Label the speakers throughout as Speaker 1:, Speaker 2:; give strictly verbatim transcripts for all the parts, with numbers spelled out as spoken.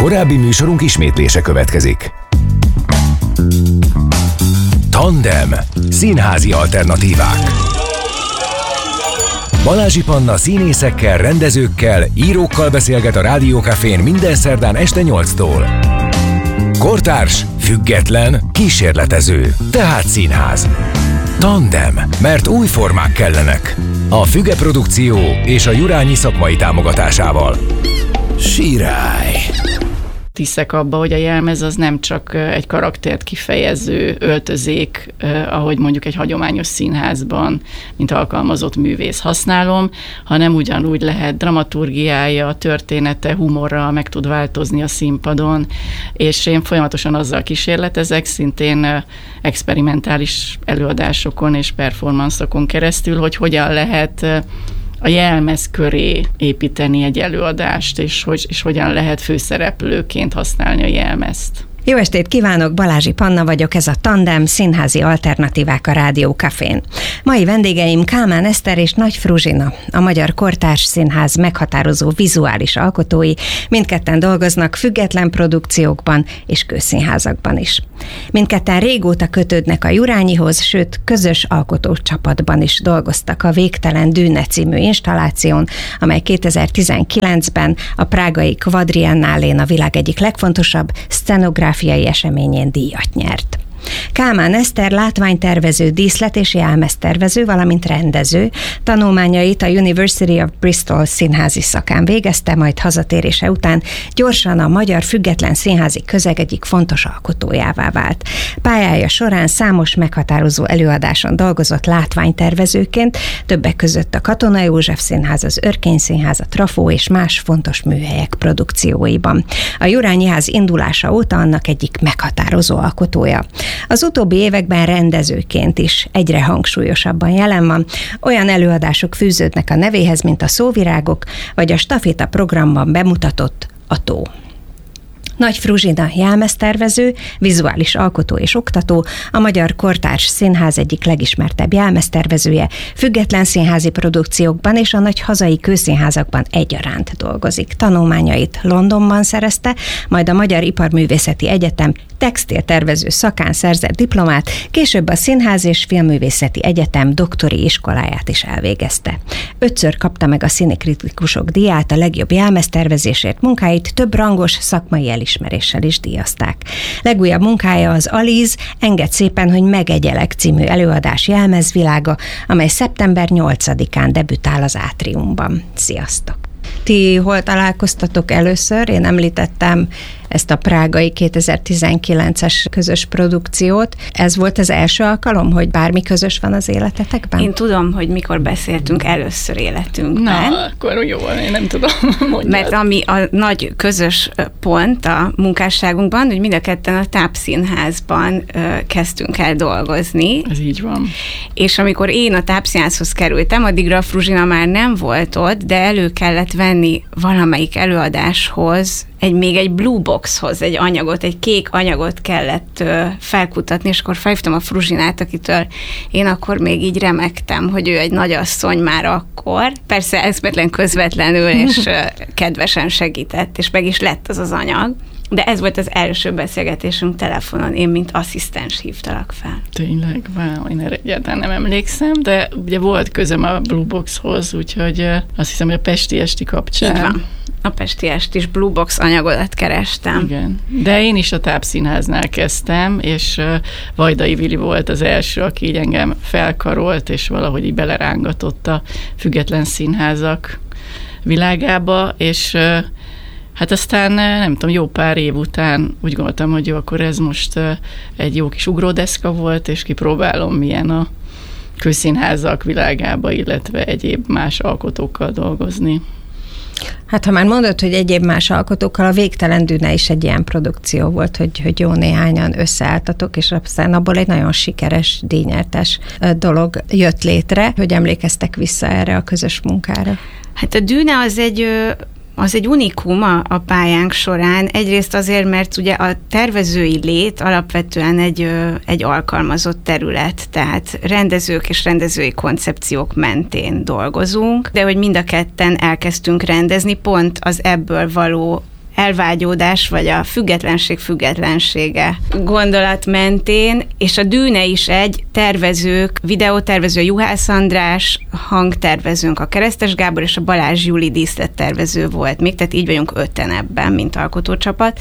Speaker 1: Korábbi műsorunk ismétlése következik. Tandem. Színházi alternatívák. Balázsi Panna színészekkel, rendezőkkel, írókkal beszélget a Rádiókafén minden szerdán este nyolctól. Kortárs, független, kísérletező, tehát színház. Tandem, mert új formák kellenek. A Füge Produkció és a Jurányi szakmai támogatásával. Sirály!
Speaker 2: Hiszek abba, hogy a jelmez az nem csak egy karaktert kifejező öltözék, ahogy mondjuk egy hagyományos színházban, mint alkalmazott művész használom, hanem ugyanúgy lehet dramaturgiája, története, humorral meg tud változni a színpadon, és én folyamatosan azzal kísérletezek, szintén experimentális előadásokon és performanszokon keresztül, hogy hogyan lehet a jelmez köré építeni egy előadást, és, hogy, és hogyan lehet főszereplőként használni a jelmezt.
Speaker 3: Jó estét kívánok, Balázsi Panna vagyok, ez a Tandem, színházi alternatívák a Rádiókafén. Mai vendégeim Kálmán Eszter és Nagy Fruzsina, a Magyar Kortárs Színház meghatározó vizuális alkotói, mindketten dolgoznak független produkciókban és közszínházakban is. Mindketten régóta kötődnek a Jurányihoz, sőt, közös alkotócsapatban is dolgoztak a Végtelen Dűne című installáción, amely kétezer-tizenkilencben a prágai Quadriennálén a világ egyik legfontosabb szenográfiai eseményén díjat nyert. Kálmán Eszter látványtervező, díszlet- és jelmeztervező, valamint rendező. Tanulmányait a University of Bristol színházi szakán végezte, majd hazatérése után gyorsan a magyar független színházi közeg egyik fontos alkotójává vált. Pályája során számos meghatározó előadáson dolgozott látványtervezőként, többek között a Katona József Színház, az Örkény Színház, a Trafó és más fontos műhelyek produkcióiban. A Jurányi Ház indulása óta annak egyik meghatározó alkotója. Az utóbbi években rendezőként is egyre hangsúlyosabban jelen van. Olyan előadások fűződnek a nevéhez, mint a Szóvirágok, vagy a Staféta programban bemutatott A tó. Nagy Fruzsina jelmeztervező, vizuális alkotó és oktató, a Magyar Kortárs Színház egyik legismertebb jelmeztervezője, független színházi produkciókban és a nagy hazai kőszínházakban egyaránt dolgozik. Tanulmányait Londonban szerezte, majd a Magyar Iparművészeti Egyetem textiltervező szakán szerzett diplomát, később a Színház és Filmművészeti Egyetem doktori iskoláját is elvégezte. Ötször kapta meg a színikritikusok díját a legjobb jelmeztervezésért, munkáit több rangos szakmai elismeréssel is díjazták. Legújabb munkája az Alíz, Engedd szépen, hogy megegyelek című előadás jelmezvilága, amely szeptember nyolcadikán debütál az Átriumban. Sziasztok! Ti hol találkoztatok először? Én említettem ezt a prágai kétezer-tizenkilences közös produkciót. Ez volt az első alkalom, hogy bármi közös van az életetekben?
Speaker 4: Én tudom, hogy mikor beszéltünk először életünkben.
Speaker 2: Na, akkor jó, én nem tudom. Mondjad.
Speaker 4: Mert ami a nagy közös pont a munkásságunkban, hogy mind a ketten a Tápszínházban kezdtünk el dolgozni.
Speaker 2: Ez így van.
Speaker 4: És amikor én a Tápszínházhoz kerültem, addigra a Fruzsina már nem volt ott, de elő kellett venni valamelyik előadáshoz egy, még egy blue boxhoz egy anyagot, egy kék anyagot kellett ö, felkutatni, és akkor felhívtam a Fruzsinát, akitől én akkor még így remegtem, hogy ő egy nagyasszony már akkor. Persze eszmetlen közvetlenül és ö, kedvesen segített, és meg is lett az az anyag. De ez volt az első beszélgetésünk telefonon, én mint asszisztens hívtalak fel.
Speaker 2: Tényleg? Wow, én erre egyáltalán nem emlékszem, de ugye volt közöm a Blue Boxhoz, úgyhogy azt hiszem, hogy a Pesti Esti kapcsán.
Speaker 4: Így van. A Pesti Estis Blue Box anyagodat kerestem.
Speaker 2: Igen. De én is a Tápszínháznál kezdtem, és Vajdai Vili volt az első, aki így engem felkarolt, és valahogy így belerángatott a független színházak világába, és hát aztán nem tudom, jó pár év után úgy gondoltam, hogy jó, akkor ez most egy jó kis ugródeszka volt, és kipróbálom, milyen a kőszínházak világába, illetve egyéb más alkotókkal dolgozni.
Speaker 3: Hát ha már mondod, hogy egyéb más alkotókkal, a Végtelen Dűne is egy ilyen produkció volt, hogy, hogy jó néhányan összeálltatok, és aztán abból egy nagyon sikeres, díjnyertes dolog jött létre. Hogy emlékeztek vissza erre a közös munkára?
Speaker 4: Hát a Dűne az egy... Az egy unikum a, a pályánk során. Egyrészt azért, mert ugye a tervezői lét alapvetően egy, egy alkalmazott terület, tehát rendezők és rendezői koncepciók mentén dolgozunk, de hogy mind a ketten elkezdtünk rendezni, pont az ebből való elvágyódás, vagy a függetlenség függetlensége gondolat mentén, és a Dűne is egy tervezők, videótervező Juhász András, hangtervezőnk a Keresztes Gábor, és a Balázs Júli díszlettervező volt még, tehát így vagyunk öten ebben, mint alkotócsapat.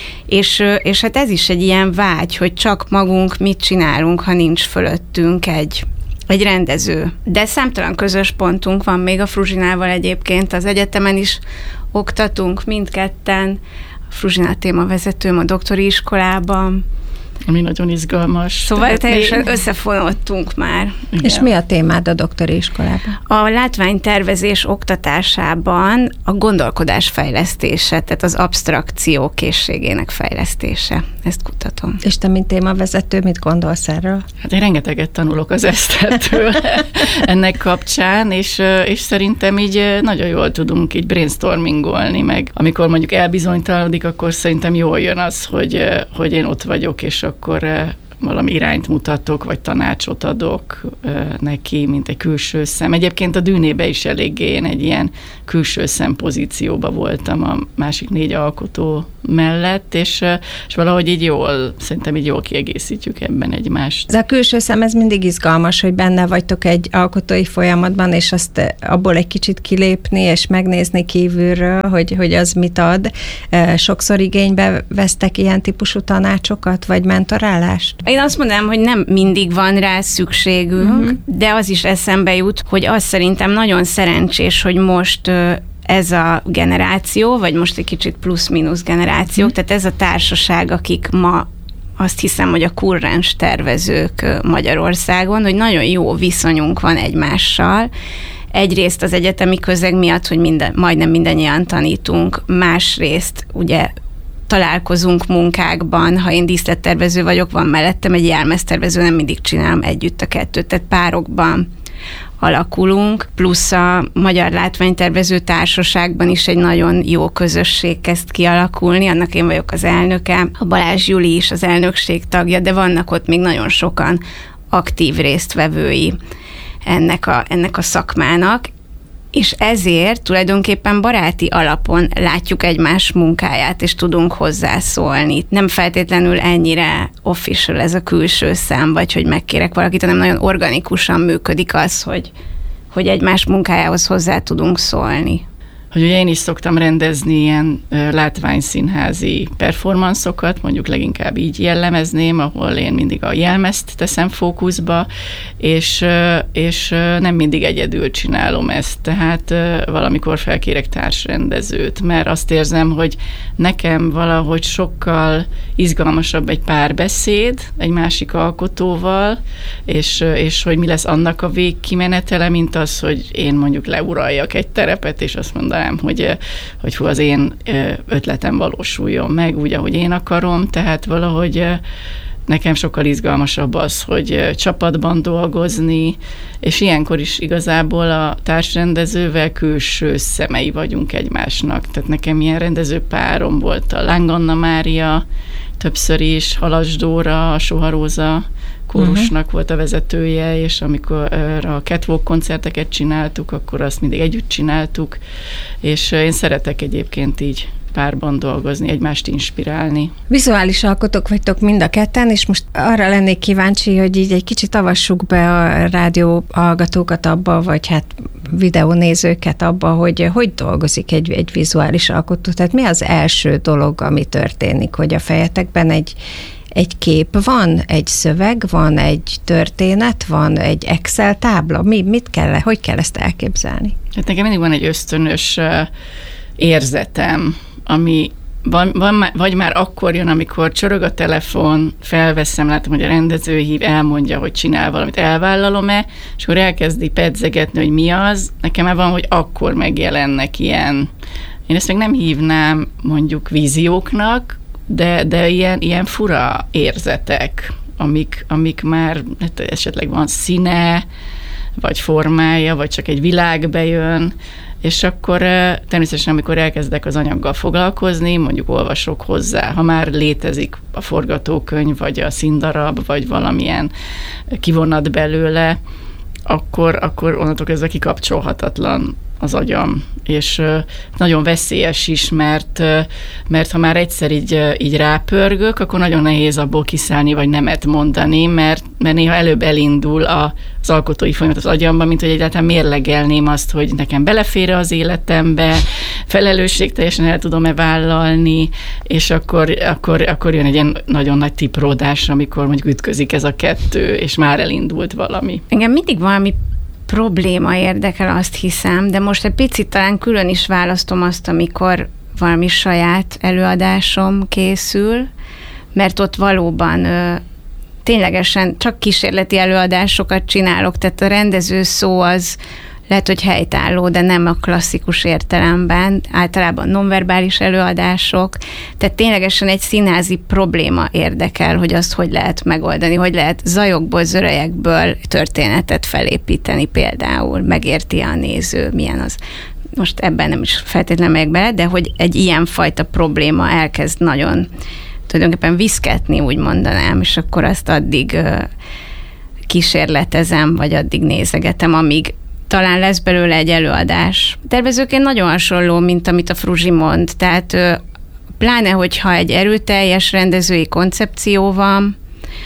Speaker 4: És, és hát ez is egy ilyen vágy, hogy csak magunk mit csinálunk, ha nincs fölöttünk egy egy rendező. De számtalan közös pontunk van még a Fruzsinával egyébként, az egyetemen is oktatunk mindketten, a Fruzsina témavezetőm a doktori iskolában.
Speaker 2: Ami nagyon izgalmas.
Speaker 4: Szóval teljesen összefonódtunk már.
Speaker 3: Igen. És mi a témád a doktori iskolában?
Speaker 4: A látványtervezés oktatásában a gondolkodás fejlesztése, tehát az absztrakció készségének fejlesztése. Ezt kutatom.
Speaker 3: És te, mint témavezető, mit gondolsz erről?
Speaker 2: Hát én rengeteget tanulok az Esztertől ennek kapcsán, és, és szerintem így nagyon jól tudunk így brainstormingolni, meg amikor mondjuk elbizonytalanodik, akkor szerintem jól jön az, hogy, hogy én ott vagyok, és akkor valami irányt mutatok, vagy tanácsot adok neki, mint egy külső szem. Egyébként a Dűnébe is eléggé én egy ilyen külső szem pozícióba voltam a másik négy alkotó mellett, és, és valahogy így jól, szerintem így jól kiegészítjük ebben egymást.
Speaker 3: Ez a külső szem, ez mindig izgalmas, hogy benne vagytok egy alkotói folyamatban, és azt abból egy kicsit kilépni, és megnézni kívülről, hogy, hogy az mit ad. Sokszor igénybe vesztek ilyen típusú tanácsokat, vagy mentorálást?
Speaker 4: Én azt mondanám, hogy nem mindig van rá szükségünk, uh-huh. de az is eszembe jut, hogy az szerintem nagyon szerencsés, hogy most ez a generáció, vagy most egy kicsit plusz-minusz generációk, uh-huh. tehát ez a társaság, akik ma azt hiszem, hogy a kurrens tervezők Magyarországon, hogy nagyon jó viszonyunk van egymással. Egyrészt az egyetemi közeg miatt, hogy minden, majdnem mindannyian tanítunk, másrészt ugye találkozunk munkákban, ha én díszlettervező vagyok, van mellettem egy jelmeztervező, nem mindig csinálom együtt a kettőt, tehát párokban alakulunk, plusz a Magyar Látványtervező Társaságban is egy nagyon jó közösség kezd kialakulni, annak én vagyok az elnöke, a Balázs Júli is az elnökség tagja, de vannak ott még nagyon sokan aktív résztvevői ennek a, ennek a szakmának, és ezért tulajdonképpen baráti alapon látjuk egymás munkáját, és tudunk hozzászólni. Nem feltétlenül ennyire official ez a külső szem, vagy hogy megkérek valakit, hanem nagyon organikusan működik az, hogy, hogy egymás munkájához hozzá tudunk szólni.
Speaker 2: Hogy ugye én is szoktam rendezni ilyen látványszínházi performanszokat, mondjuk leginkább így jellemezném, ahol én mindig a jelmezt teszem fókuszba, és, és nem mindig egyedül csinálom ezt, tehát valamikor felkérek társrendezőt, mert azt érzem, hogy nekem valahogy sokkal izgalmasabb egy párbeszéd egy másik alkotóval, és, és hogy mi lesz annak a végkimenetele, mint az, hogy én mondjuk leuraljak egy terepet, és azt mondanám, hogy, hogy hú, az én ötletem valósuljon meg, úgy, ahogy én akarom, tehát valahogy nekem sokkal izgalmasabb az, hogy csapatban dolgozni, és ilyenkor is igazából a társrendezővel külső szemei vagyunk egymásnak. Tehát nekem ilyen rendezőpárom volt a Láng Anna Mária, többször is, Halas Dóra, a Soha Róza kórusnak uh-huh. volt a vezetője, és amikor a catwalk koncerteket csináltuk, akkor azt mindig együtt csináltuk, és én szeretek egyébként így párban dolgozni, egymást inspirálni.
Speaker 3: Vizuális alkotók vagytok mind a ketten, és most arra lennék kíváncsi, hogy így egy kicsit avassuk be a rádió hallgatókat abba, vagy hát videónézőket abba, hogy hogy dolgozik egy, egy vizuális alkotó. Tehát mi az első dolog, ami történik, hogy a fejetekben egy Egy kép van, egy szöveg van, egy történet van, egy Excel tábla? Mi, mit kell, hogy kell ezt elképzelni?
Speaker 2: Hát nekem mindig van egy ösztönös érzetem, ami van, van, vagy már akkor jön, amikor csorog a telefon, felveszem, látom, hogy a rendező hív, elmondja, hogy csinál valamit, elvállalom-e, és akkor elkezdi pedzegetni, hogy mi az. Nekem már van, hogy akkor megjelennek ilyen, én ezt még nem hívnám mondjuk vízióknak, de, de ilyen, ilyen fura érzetek, amik, amik már hát esetleg van színe, vagy formája, vagy csak egy világ bejön, és akkor természetesen, amikor elkezdek az anyaggal foglalkozni, mondjuk olvasok hozzá, ha már létezik a forgatókönyv, vagy a színdarab, vagy valamilyen kivonat belőle, akkor, akkor onnantól kezdve kikapcsolhatatlan az agyam, és nagyon veszélyes is, mert, mert ha már egyszer így, így rápörgök, akkor nagyon nehéz abból kiszállni, vagy nemet mondani, mert, mert néha előbb elindul az alkotói folyamat az agyamban, mint hogy egyáltalán mérlegelném azt, hogy nekem belefér az életembe, felelősségteljesen el tudom-e vállalni, és akkor, akkor, akkor jön egy ilyen nagyon nagy tipródás, amikor mondjuk ütközik ez a kettő, és már elindult valami.
Speaker 4: Engem mindig valami probléma érdekel, azt hiszem, de most egy picit talán külön is választom azt, amikor valami saját előadásom készül, mert ott valóban ö, ténylegesen csak kísérleti előadásokat csinálok, tehát a rendező szó az lehet, hogy helytálló, de nem a klasszikus értelemben, általában nonverbális előadások, tehát ténylegesen egy színházi probléma érdekel, hogy azt hogy lehet megoldani, hogy lehet zajokból, zörejekből történetet felépíteni például, megérti a néző, milyen az. Most ebben nem is feltétlenül megyek bele, de hogy egy ilyenfajta probléma elkezd nagyon tulajdonképpen viszketni, úgy mondanám, és akkor azt addig kísérletezem, vagy addig nézegetem, amíg talán lesz belőle egy előadás. Tervezőként nagyon hasonló, mint amit a Fruzsi mond, tehát pláne, hogyha egy erőteljes rendezői koncepció van,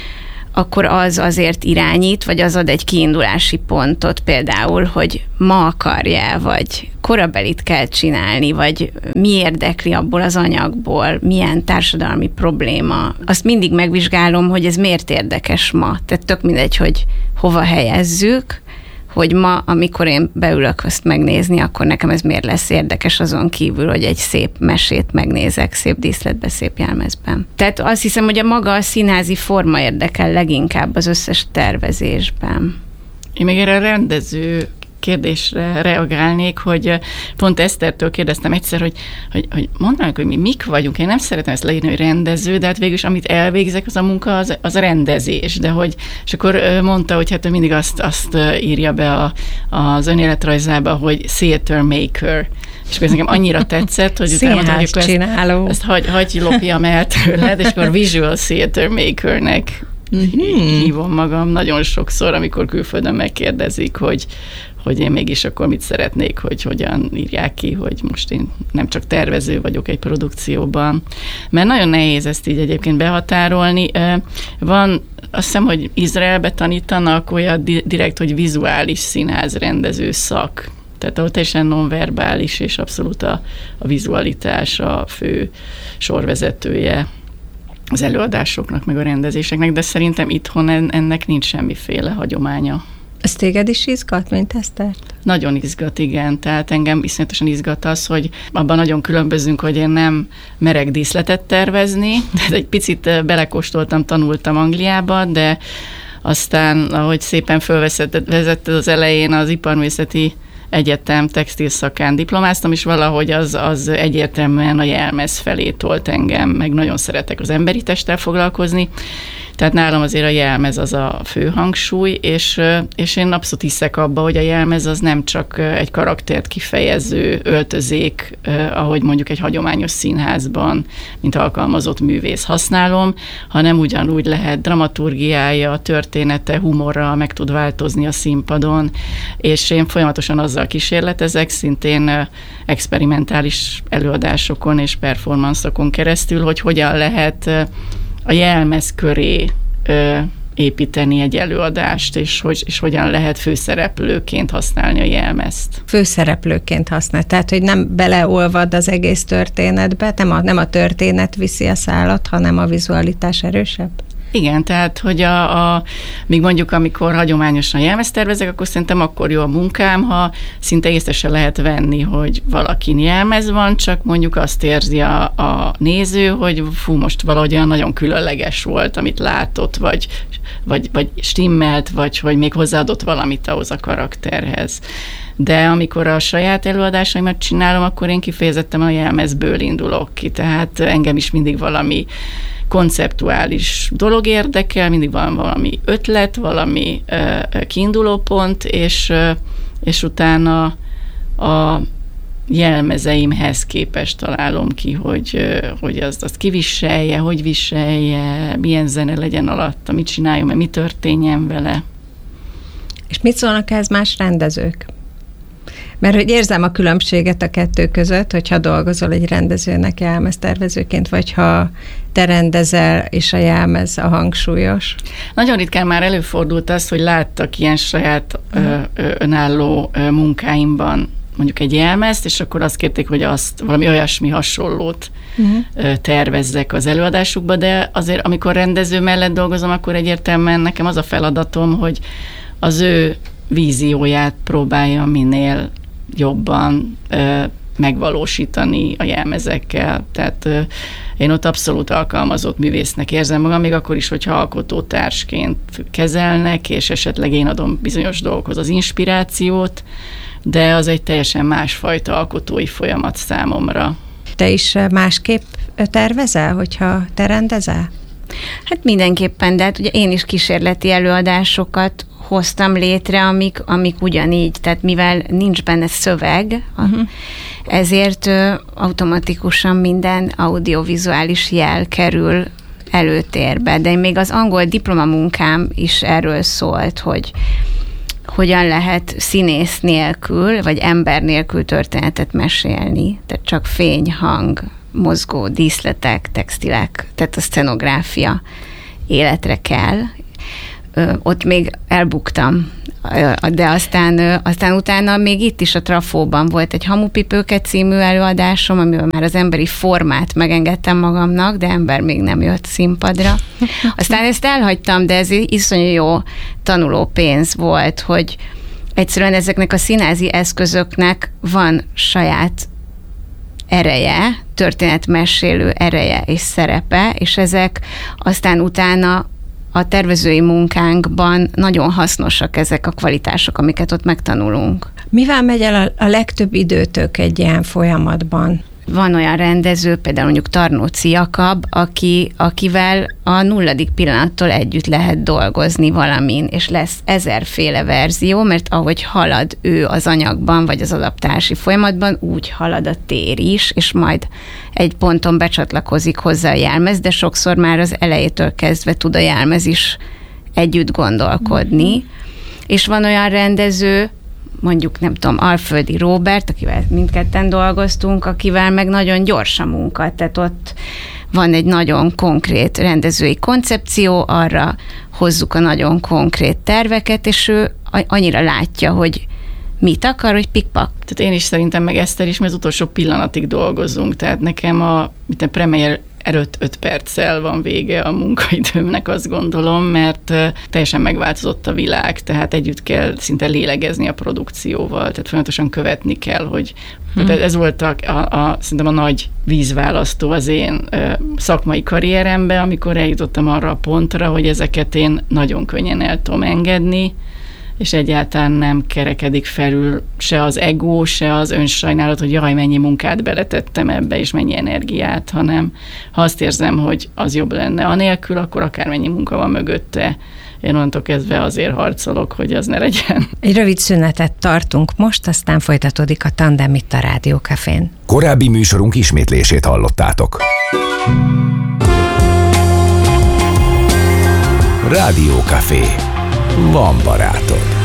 Speaker 4: akkor az azért irányít, vagy az ad egy kiindulási pontot például, hogy ma akarja, vagy korabelit kell csinálni, vagy mi érdekli abból az anyagból, milyen társadalmi probléma. Azt mindig megvizsgálom, hogy ez miért érdekes ma. Tehát tök mindegy, hogy hova helyezzük, hogy ma, amikor én beülök azt megnézni, akkor nekem ez miért lesz érdekes azon kívül, hogy egy szép mesét megnézek, szép díszletben, szép jelmezben. Tehát azt hiszem, hogy a maga a színházi forma érdekel leginkább az összes tervezésben.
Speaker 2: Én még erre a rendező kérdésre reagálnék, hogy pont Esztertől kérdeztem egyszer, hogy, hogy, hogy mondanak, hogy mi mik vagyunk. Én nem szeretem ezt leírni, hogy rendező, de hát végülis amit elvégzek, az a munka, az, az a rendezés. De hogy, és akkor mondta, hogy hát ő mindig azt, azt írja be a, az önéletrajzába, hogy theater maker. És akkor ez nekem annyira tetszett, hogy utána mondtam, hogy ezt, ezt hagy, hagy lopjam el tőled, és akkor visual theater makernek Mm-hmm. hívom magam nagyon sokszor, amikor külföldön megkérdezik, hogy, hogy én mégis akkor mit szeretnék, hogy hogyan írják ki, hogy most én nem csak tervező vagyok egy produkcióban. Mert nagyon nehéz ezt így egyébként behatárolni. Van, azt hiszem, hogy Izraelbe tanítanak olyan direkt, hogy vizuális színházrendező szak. Tehát ahol teljesen nonverbális, és abszolút a, a vizualitás a fő sorvezetője az előadásoknak, meg a rendezéseknek, de szerintem itthon ennek nincs semmiféle hagyománya.
Speaker 3: Ez téged is izgat, mint Esztert?
Speaker 2: Nagyon izgat, igen. Tehát engem iszonyatosan izgat az, hogy abban nagyon különbözünk, hogy én nem merek díszletet tervezni, de egy picit belekóstoltam, tanultam Angliába, de aztán, ahogy szépen fölvezetted az elején az iparművészeti egyetem textil szakán diplomáztam, és valahogy az, az egyértelműen a jelmez felé tolt engem, meg nagyon szeretek az emberi testtel foglalkozni, tehát nálam azért a jelmez az a fő hangsúly, és, és én abszolút hiszek abba, hogy a jelmez az nem csak egy karaktert kifejező öltözék, ahogy mondjuk egy hagyományos színházban, mint alkalmazott művész használom, hanem ugyanúgy lehet dramaturgiája, története, humorral meg tud változni a színpadon, és én folyamatosan azzal kísérletezek, szintén experimentális előadásokon és performanszokon keresztül, hogy hogyan lehet a jelmez köré ö, építeni egy előadást, és, hogy, és hogyan lehet főszereplőként használni a jelmezt.
Speaker 3: Főszereplőként használ, tehát hogy nem beleolvad az egész történetbe, nem a, nem a történet viszi a szálat, hanem a vizualitás erősebb?
Speaker 2: Igen, tehát, hogy a, a, még mondjuk, amikor hagyományosan jelmezt tervezek, akkor szerintem akkor jó a munkám, ha szinte észre se lehet venni, hogy valakin jelmez van, csak mondjuk azt érzi a, a néző, hogy fú, most valahogy olyan nagyon különleges volt, amit látott, vagy, vagy, vagy stimmelt, vagy hogy még hozzáadott valamit ahhoz a karakterhez. De amikor a saját előadásaimat csinálom, akkor én kifejezetten a jelmezből indulok ki, tehát engem is mindig valami konceptuális dolog érdekel, mindig van valami ötlet, valami uh, kiindulópont, és, uh, és utána a jelmezeimhez képest találom ki, hogy, uh, hogy azt, azt kiviselje, hogy viselje, milyen zene legyen alatta, mit csináljon, mi történjen vele.
Speaker 3: És mit szólnak ehhez más rendezők? Mert hogy érzem a különbséget a kettő között, hogyha dolgozol egy rendezőnek jelmeztervezőként, vagy ha te rendezel, és a jelmez a hangsúlyos.
Speaker 2: Nagyon ritkán már előfordult az, hogy láttak ilyen saját uh-huh. ö, önálló ö, munkáimban mondjuk egy jelmezt, és akkor azt kérték, hogy azt valami olyasmi hasonlót uh-huh. tervezzek az előadásukba, de azért amikor rendező mellett dolgozom, akkor egyértelműen nekem az a feladatom, hogy az ő vízióját próbálja minél jobban ö, megvalósítani a jelmezekkel. Tehát ö, én ott abszolút alkalmazott művésznek érzem magam, még akkor is, hogyha alkotótársként kezelnek, és esetleg én adom bizonyos dolgokhoz az inspirációt, de az egy teljesen másfajta alkotói folyamat számomra.
Speaker 3: Te is másképp tervezel, hogyha te rendezel?
Speaker 4: Hát mindenképpen, de hát ugye én is kísérleti előadásokat hoztam létre, amik, amik ugyanígy, tehát mivel nincs benne szöveg, uh-huh. ezért ö, automatikusan minden audiovizuális jel kerül előtérbe. De még az angol diplomamunkám is erről szólt, hogy hogyan lehet színész nélkül, vagy ember nélkül történetet mesélni. Tehát csak fény, hang, mozgó díszletek, textilek, tehát a szenográfia életre kell. Ö, ott még elbuktam, de aztán, aztán utána még itt is a Trafóban volt egy Hamupipőke című előadásom, amiben már az emberi formát megengedtem magamnak, de ember még nem jött színpadra. Aztán ezt elhagytam, de ez iszonyú jó tanuló pénz volt, hogy egyszerűen ezeknek a színházi eszközöknek van saját ereje, történetmesélő ereje és szerepe, és ezek aztán utána a tervezői munkánkban nagyon hasznosak ezek a kvalitások, amiket ott megtanulunk.
Speaker 3: Mivel megy el a, a legtöbb időtök egy ilyen folyamatban?
Speaker 4: Van olyan rendező, például mondjuk Tarnóci Jakab, aki, akivel a nulladik pillanattól együtt lehet dolgozni valamin, és lesz ezerféle verzió, mert ahogy halad ő az anyagban, vagy az adaptálási folyamatban, úgy halad a tér is, és majd egy ponton becsatlakozik hozzá a jelmez, de sokszor már az elejétől kezdve tud a jelmez is együtt gondolkodni. Mm-hmm. És van olyan rendező, mondjuk nem tudom, Alföldi Róbert, akivel mindketten dolgoztunk, akivel meg nagyon gyors a munka, tehát ott van egy nagyon konkrét rendezői koncepció, arra hozzuk a nagyon konkrét terveket, és ő annyira látja, hogy mit akar, hogy pikpak.
Speaker 2: Tehát én is szerintem, meg Eszter is, mert az utolsó pillanatig dolgozunk, tehát nekem a, mint a premier előtt öt perccel van vége a munkaidőmnek, azt gondolom, mert teljesen megváltozott a világ, tehát együtt kell szinte lélegezni a produkcióval, tehát folyamatosan követni kell, hogy hmm. ez volt a, a, a, szerintem a nagy vízválasztó az én szakmai karrieremben, amikor eljutottam arra a pontra, hogy ezeket én nagyon könnyen el tudom engedni, és egyáltalán nem kerekedik felül se az ego, se az önsajnálat, hogy jaj, mennyi munkát beletettem ebbe, és mennyi energiát, hanem ha azt érzem, hogy az jobb lenne anélkül, akkor akármennyi munka van mögötte, én onnantól kezdve azért harcolok, hogy az ne legyen.
Speaker 3: Egy rövid szünetet tartunk most, aztán folytatódik a Tandem itt a Rádió Cafén.
Speaker 1: Korábbi műsorunk ismétlését hallottátok. Rádió Café. Van barátod.